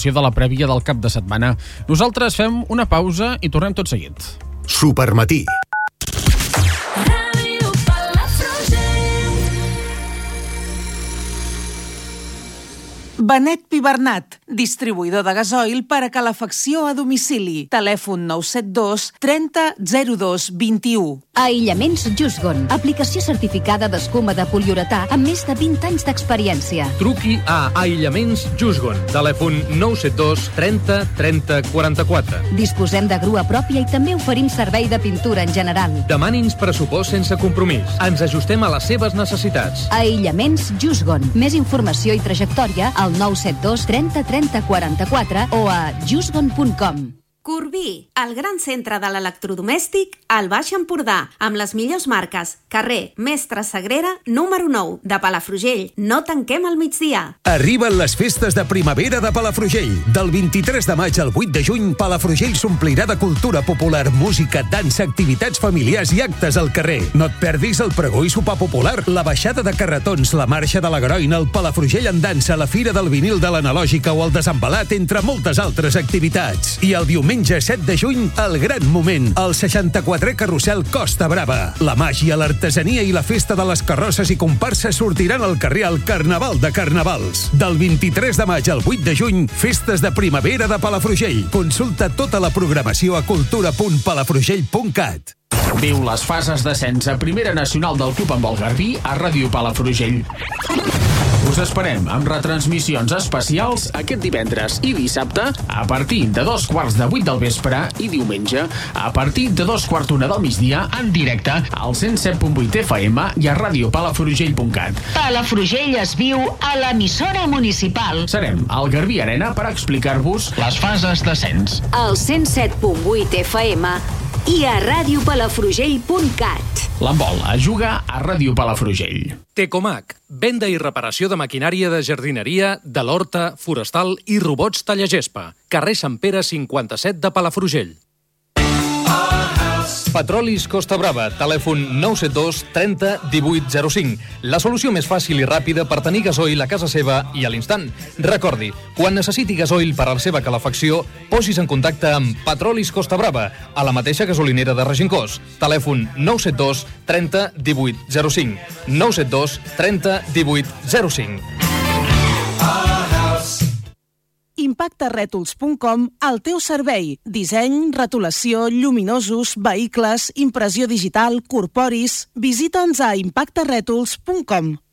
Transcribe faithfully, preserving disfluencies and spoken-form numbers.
informació de la prèvia del cap de setmana. Nosaltres fem una pausa i tornem tot seguit. Supermatí. Benet Pibernat, distribuïdor de gasoil per a calefacció a domicili. Telèfon nou set dos trenta zero dos vint u. Aïllaments Jusgon, aplicació certificada d'escuma de poliuretà amb més de vint anys d'experiència. Truqui a Aïllaments Jusgon. Telèfon nou set dos trenta trenta quaranta-quatre. Disposem de grua pròpia i també oferim servei de pintura en general. Demani'ns pressupost sense compromís. Ens ajustem a les seves necessitats. Aïllaments Jusgon. Més informació i trajectòria al nou set dos trenta trenta quaranta-quatre o a jusgon punt com. Corbí, el gran centre de l'electrodomèstic al Baix Empordà, amb les millors marques. Carrer Mestre Sagrera, número nou, de Palafrugell. No tanquem al migdia. Arriben les festes de primavera de Palafrugell. Del vint-i-tres de maig al vuit de juny, Palafrugell s'omplirà de cultura popular, música, dansa, activitats familiars i actes al carrer. No et perdis el pregó i sopar popular, la baixada de carretons, la marxa de la Groina, el Palafrugell en dansa, la fira del vinil de l'analògica o el desembalat, entre moltes altres activitats. I el diumenge Diumenge set de juny, el gran moment, el seixanta-quatrè carrusel Costa Brava. La màgia, l'artesania i la festa de les carrosses i comparses sortiran al carrer al Carnaval de Carnavals. Del vint-i-tres de maig al vuit de juny, festes de primavera de Palafrugell. Consulta tota la programació a cultura punt palafrugell punt cat. Viu les fases d'ascens a Primera Nacional del Club amb el Garbí a Ràdio Palafrugell. Us esperem amb retransmissions especials aquest divendres i dissabte a partir de dos quarts de vuit del vespre i diumenge a partir de dos quarts d'una del migdia en directe al cent set punt vuit F M i a ràdio palafrugell punt cat. Palafrugell es viu a l'emissora municipal. Serem al Garbí Arena per explicar-vos les fases d'ascens. Al cent set punt vuit F M i a ràdio palafrugell punt cat. L'handbol a jugar a Ràdio Palafrugell. Tecomac, venda i reparació de maquinària de jardineria, de l'horta, forestal i robots tallagespa. Carrer Sant Pere cinquanta-set de Palafrugell. Petrolis Costa Brava, telèfon nou set dos trenta divuit zero cinc. La solució més fàcil i ràpida per tenir gasoil a casa seva i a l'instant. Recordi, quan necessiti gasoil per a la seva calefacció, posis en contacte amb Petrolis Costa Brava, a la mateixa gasolinera de Regencós. Telèfon nou set dos trenta divuit zero cinc. nou set dos trenta divuit zero cinc. impacte rètols punt com, al teu servei. Disseny, retolació, lluminosos, vehicles, impressió digital, corporis... Visita'ns a impacte rètols punt com.